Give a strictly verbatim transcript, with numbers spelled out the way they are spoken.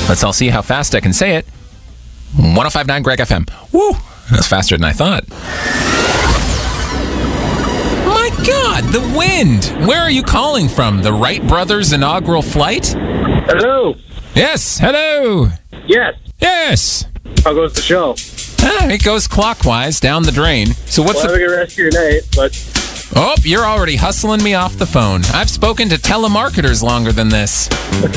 Let's all see how fast I can say it. one oh five point nine Greg F M. Woo! That's faster than I thought. My God, the wind! Where are you calling from? The Wright brothers' inaugural flight? Hello. Yes, hello. Yes. Yes. How goes the show? Ah, it goes clockwise down the drain. So what's well, the... have a good rest of your night, but... Oh, you're already hustling me off the phone. I've spoken to telemarketers longer than this.